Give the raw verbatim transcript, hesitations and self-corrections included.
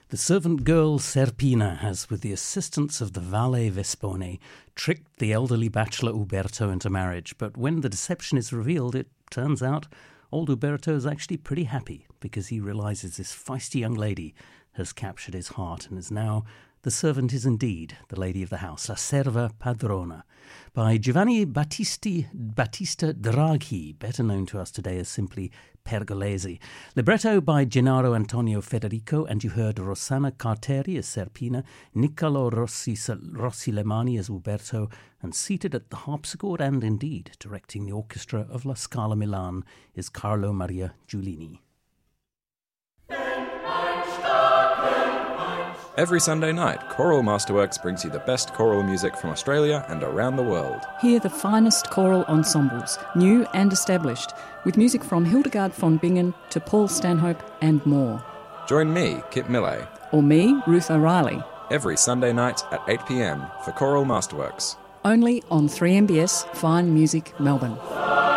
The servant girl Serpina has, with the assistance of the valet Vespone, tricked the elderly bachelor Uberto into marriage. But when the deception is revealed, it turns out old Uberto is actually pretty happy because he realizes this feisty young lady has captured his heart and is now the servant is indeed the lady of the house, la serva padrona, by Giovanni Battisti, Battista Draghi, better known to us today as simply Pergolesi. Libretto by Gennaro Antonio Federico, and you heard Rossana Carteri as Serpina, Niccolo Rossi, Rossi Lemani as Uberto, and seated at the harpsichord and indeed directing the orchestra of La Scala Milan is Carlo Maria Giulini. Every Sunday night, Choral Masterworks brings you the best choral music from Australia and around the world. Hear the finest choral ensembles, new and established, with music from Hildegard von Bingen to Paul Stanhope and more. Join me, Kit Millay. Or me, Ruth O'Reilly. Every Sunday night at eight p m for Choral Masterworks. Only on three M B S Fine Music Melbourne.